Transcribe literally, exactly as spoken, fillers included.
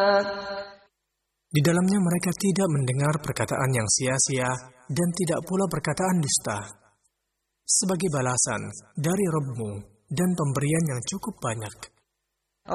Di dalamnya mereka tidak mendengar perkataan yang sia-sia dan tidak pula perkataan dusta. Sebagai balasan dari Rabb-Mu dan pemberian yang cukup banyak.